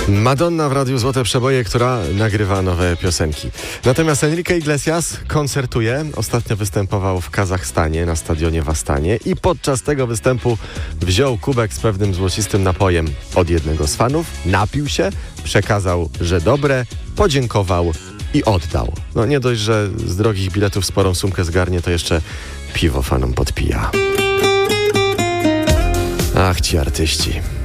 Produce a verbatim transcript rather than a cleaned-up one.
Madonna w Radiu Złote Przeboje, która nagrywa nowe piosenki. Natomiast Enrique Iglesias koncertuje. Ostatnio występował w Kazachstanie na stadionie w Astanie i podczas tego występu wziął kubek z pewnym złocistym napojem od jednego z fanów, napił się, przekazał, że dobre, podziękował i oddał. No nie dość, że z drogich biletów sporą sumkę zgarnie, to jeszcze piwo fanom podpija. Ach, ci artyści.